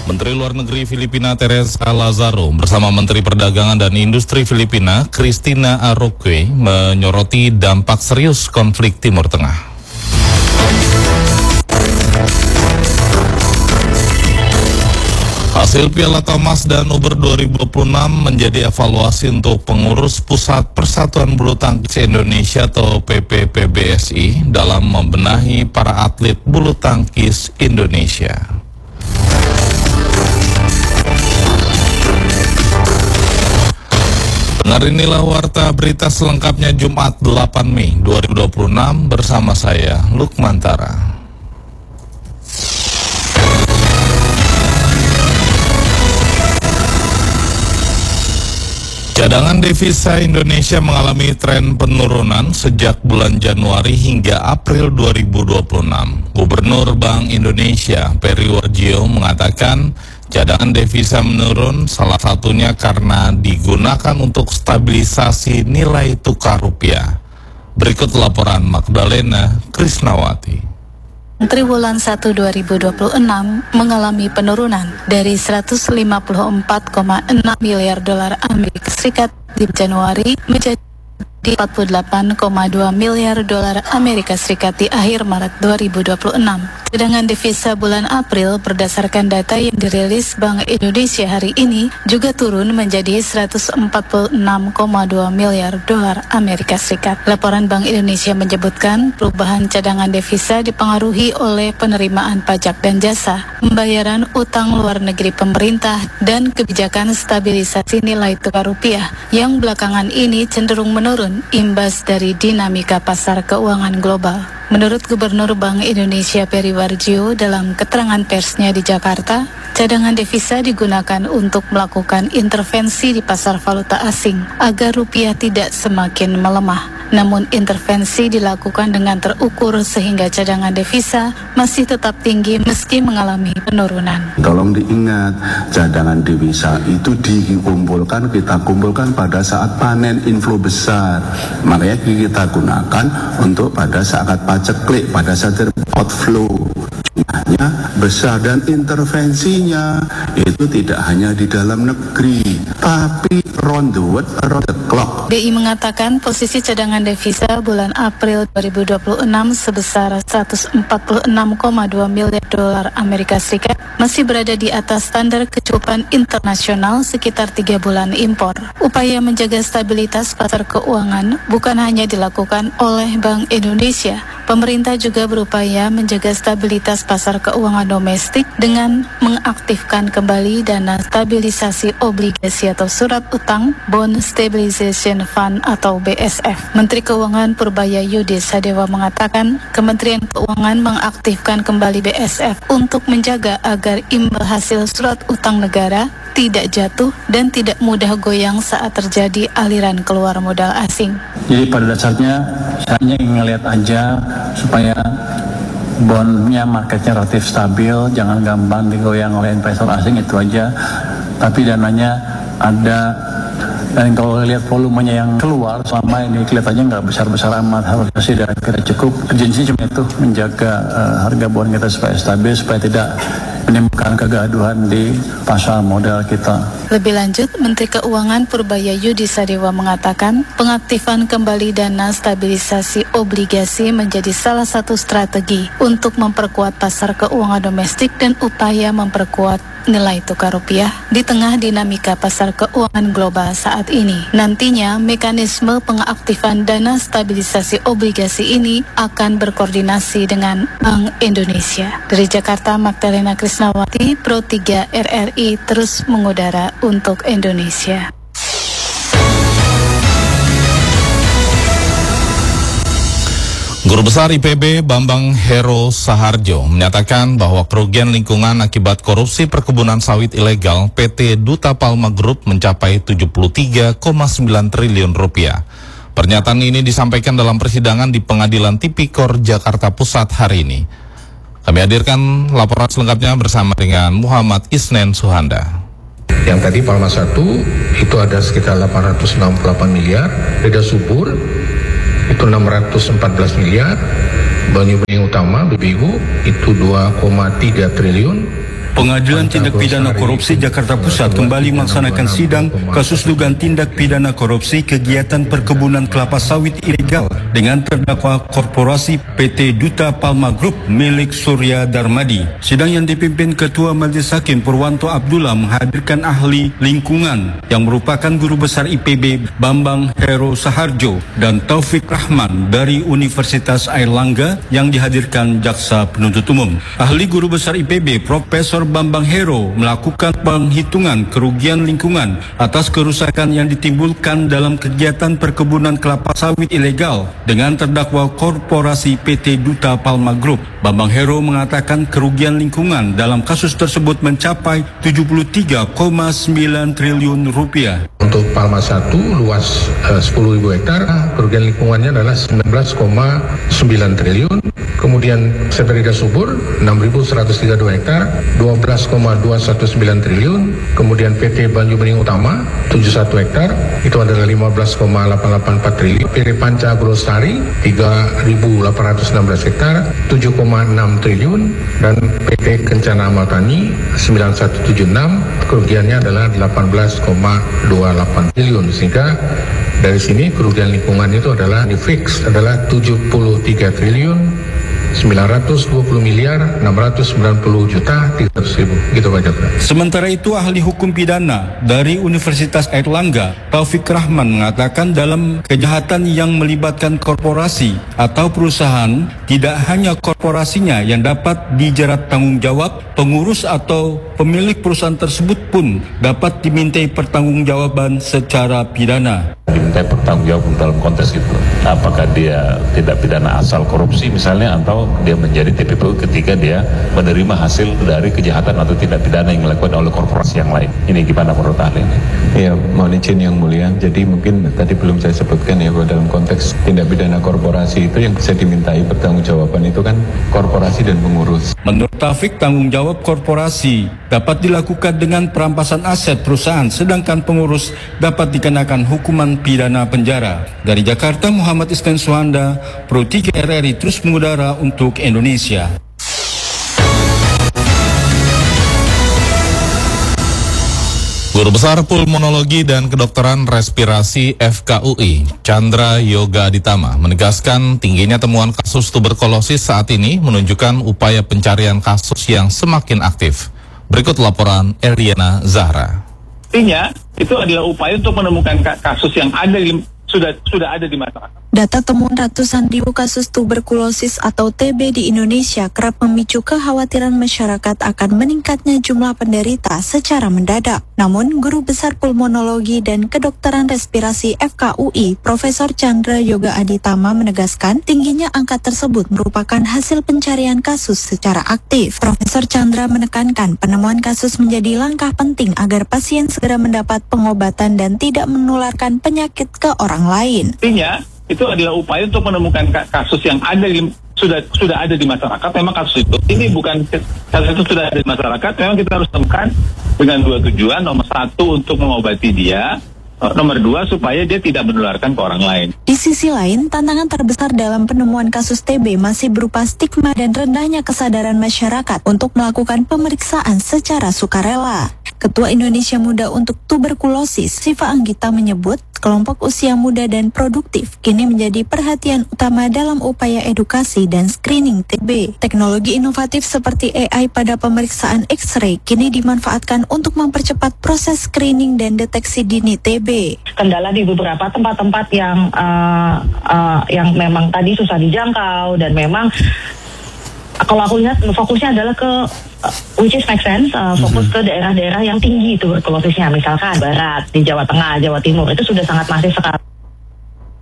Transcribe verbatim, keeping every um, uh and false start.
Menteri Luar Negeri Filipina Teresa Lazaro bersama Menteri Perdagangan dan Industri Filipina Christina Arroque menyoroti dampak serius konflik Timur Tengah. Hasil Piala Thomas dan Uber dua ribu dua puluh enam menjadi evaluasi untuk pengurus Pusat Persatuan Bulu Tangkis Indonesia atau P P P B S I dalam membenahi para atlet bulu tangkis Indonesia. Dengar inilah warta berita selengkapnya Jumat delapan Mei dua ribu dua puluh enam bersama saya Lukman Tara. Cadangan devisa Indonesia mengalami tren penurunan sejak bulan Januari hingga April dua ribu dua puluh enam. Gubernur Bank Indonesia Peri Warjio mengatakan cadangan devisa menurun salah satunya karena digunakan untuk stabilisasi nilai tukar rupiah. Berikut laporan Magdalena Krisnawati. Triwulan satu dua ribu dua puluh enam mengalami penurunan dari seratus lima puluh empat koma enam miliar dolar Amerika Serikat di Januari menjadi empat puluh delapan koma dua miliar dolar Amerika Serikat di akhir Maret dua ribu dua puluh enam. Cadangan devisa bulan April berdasarkan data yang dirilis Bank Indonesia hari ini juga turun menjadi seratus empat puluh enam koma dua miliar dolar Amerika Serikat. Laporan Bank Indonesia menyebutkan perubahan cadangan devisa dipengaruhi oleh penerimaan pajak dan jasa, pembayaran utang luar negeri pemerintah, dan kebijakan stabilisasi nilai tukar rupiah yang belakangan ini cenderung menurun imbas dari dinamika pasar keuangan global. Menurut Gubernur Bank Indonesia Peri Warjio dalam keterangan persnya di Jakarta, cadangan devisa digunakan untuk melakukan intervensi di pasar valuta asing agar rupiah tidak semakin melemah. Namun intervensi dilakukan dengan terukur sehingga cadangan devisa masih tetap tinggi meski mengalami penurunan. Tolong diingat, cadangan devisa itu dikumpulkan, kita kumpulkan pada saat panen inflow besar. Makanya kita gunakan untuk pada saat paceklik, pada saat outflow. Jumlahnya besar dan intervensinya itu tidak hanya di dalam negeri, tapi round the world, around the clock. B I mengatakan posisi cadangan devisa bulan April dua ribu dua puluh enam sebesar seratus empat puluh enam koma dua miliar dolar Amerika Serikat masih berada di atas standar kecukupan internasional sekitar tiga bulan impor. Upaya menjaga stabilitas pasar keuangan bukan hanya dilakukan oleh Bank Indonesia, pemerintah juga berupaya menjaga stabilitas pasar keuangan domestik dengan mengaktifkan kembali dana stabilisasi obligasi atau surat utang, Bond Stabilization Fund atau B S F. Menteri Keuangan Purbaya Yudi Sadewa mengatakan Kementerian Keuangan mengaktifkan kembali B S F untuk menjaga agar imbal hasil surat utang negara tidak jatuh dan tidak mudah goyang saat terjadi aliran keluar modal asing. Jadi pada dasarnya saya hanya ingin ngelihat aja supaya bondnya marketnya relatif stabil, jangan gampang digoyang oleh investor asing, itu aja. Tapi dananya ada, dan kalau lihat volumenya yang keluar selama ini kelihatannya nggak besar-besar amat, harusnya sih dari kita cukup. Urgensi cuma itu menjaga uh, harga bond kita supaya stabil, supaya tidak menimbulkan kegaduhan di pasar modal kita. Lebih lanjut, Menteri Keuangan Purbaya Yudi Sadewa mengatakan pengaktifan kembali dana stabilisasi obligasi menjadi salah satu strategi untuk memperkuat pasar keuangan domestik dan upaya memperkuat nilai tukar rupiah di tengah dinamika pasar keuangan global saat ini. Nantinya, mekanisme pengaktifan dana stabilisasi obligasi ini akan berkoordinasi dengan Bank Indonesia. Dari Jakarta, Magdalena Krisnawati, Pro tiga R R I terus mengudara untuk Indonesia. Guru Besar I P B Bambang Hero Saharjo menyatakan bahwa kerugian lingkungan akibat korupsi perkebunan sawit ilegal P T Duta Palma Group mencapai tujuh puluh tiga koma sembilan triliun rupiah. Pernyataan ini disampaikan dalam persidangan di Pengadilan Tipikor Jakarta Pusat hari ini. Kami hadirkan laporan selengkapnya bersama dengan Muhammad Isnen Suhanda. Yang tadi Palma satu itu ada sekitar delapan ratus enam puluh delapan miliar, Beda Subur itu enam ratus empat belas miliar, Banyu Bening Utama B B U itu dua koma tiga triliun, Pengadilan Tindak Pidana Korupsi Jakarta Pusat kembali melaksanakan sidang kasus dugaan tindak pidana korupsi kegiatan perkebunan kelapa sawit ilegal dengan terdakwa korporasi P T Duta Palma Group milik Surya Darmadi. Sidang yang dipimpin Ketua Majelis Hakim Purwanto Abdullah menghadirkan ahli lingkungan yang merupakan Guru Besar I P B Bambang Hero Saharjo dan Taufik Rahman dari Universitas Airlangga yang dihadirkan Jaksa Penuntut Umum. Ahli Guru Besar I P B Profesor Bambang Hero melakukan penghitungan kerugian lingkungan atas kerusakan yang ditimbulkan dalam kegiatan perkebunan kelapa sawit ilegal dengan terdakwa korporasi P T Duta Palma Group. Bambang Hero mengatakan kerugian lingkungan dalam kasus tersebut mencapai tujuh puluh tiga koma sembilan triliun rupiah. Untuk Palma satu luas uh, sepuluh ribu hektar, kerugian lingkungannya adalah sembilan belas koma sembilan triliun. Kemudian Seterida Subur enam ribu seratus tiga puluh dua hektar, dua belas koma dua satu sembilan triliun. Kemudian P T Banyu Bening Utama tujuh puluh satu hektar, itu adalah lima belas koma delapan delapan empat triliun. P T Panca Agrostari tiga ribu delapan ratus enam belas hektar, tujuh koma enam triliun. Dan P T Kencana Amal Tani sembilan satu tujuh enam, kerugiannya adalah delapan belas koma dua delapan triliun. Sehingga dari sini kerugian lingkungan itu adalah di fix adalah tujuh puluh tiga triliun sembilan ratus dua puluh miliar enam ratus sembilan puluh juta tiga ratus ribu. Gitu Pak Jaksa. Sementara itu ahli hukum pidana dari Universitas Airlangga Taufik Rahman mengatakan dalam kejahatan yang melibatkan korporasi atau perusahaan, tidak hanya korporasinya yang dapat dijerat tanggung jawab, pengurus atau pemilik perusahaan tersebut pun dapat dimintai pertanggungjawaban secara pidana. Dimintai pertanggungjawab dalam konteks itu, apakah dia tidak pidana asal korupsi misalnya, atau dia menjadi T P P U ketika dia menerima hasil dari kejahatan atau tindak pidana yang dilakukan oleh korporasi yang lain. Ini gimana menurut ahli ini? Ya, mohon izin yang mulia. Jadi mungkin tadi belum saya sebutkan ya, bahwa dalam konteks tindak pidana korporasi itu yang bisa dimintai pertanggungjawaban itu kan korporasi dan pengurus. Menurut Taufik, tanggung jawab korporasi dapat dilakukan dengan perampasan aset perusahaan, sedangkan pengurus dapat dikenakan hukuman pidana penjara. Dari Jakarta, Muhammad Iskan Suhanda, Pro tiga R R I terus mengudara untuk Indonesia. Guru Besar Pulmonologi dan Kedokteran Respirasi F K U I, Chandra Yoga Aditama, menegaskan tingginya temuan kasus tuberkulosis saat ini menunjukkan upaya pencarian kasus yang semakin aktif. Berikut laporan Eriana Zahra. Artinya, itu adalah upaya untuk menemukan kasus yang ada di, sudah sudah ada di masyarakat. Data temuan ratusan ribu kasus tuberkulosis atau T B di Indonesia kerap memicu kekhawatiran masyarakat akan meningkatnya jumlah penderita secara mendadak. Namun, Guru Besar Pulmonologi dan Kedokteran Respirasi F K U I, Profesor Chandra Yoga Aditama menegaskan tingginya angka tersebut merupakan hasil pencarian kasus secara aktif. Profesor Chandra menekankan penemuan kasus menjadi langkah penting agar pasien segera mendapat pengobatan dan tidak menularkan penyakit ke orang lain. Artinya, itu adalah upaya untuk menemukan kasus yang ada di sudah sudah ada di masyarakat. Memang kasus itu ini bukan kasus itu sudah ada di masyarakat. Memang kita harus temukan dengan dua tujuan. Nomor satu, untuk mengobati dia. Nomor dua, supaya dia tidak menularkan ke orang lain. Di sisi lain, tantangan terbesar dalam penemuan kasus T B masih berupa stigma dan rendahnya kesadaran masyarakat untuk melakukan pemeriksaan secara sukarela. Ketua Indonesia Muda untuk Tuberkulosis, Siva Anggita menyebut, kelompok usia muda dan produktif kini menjadi perhatian utama dalam upaya edukasi dan screening T B. Teknologi inovatif seperti A I pada pemeriksaan X-ray kini dimanfaatkan untuk mempercepat proses screening dan deteksi dini T B. Kendala di beberapa tempat-tempat yang uh, uh, yang memang tadi susah dijangkau, dan memang kalau aku lihat fokusnya adalah ke uh, which is make sense, uh, fokus mm-hmm. ke daerah-daerah yang tinggi tuberkulosisnya, misalkan Barat, di Jawa Tengah, Jawa Timur, itu sudah sangat masif sekali.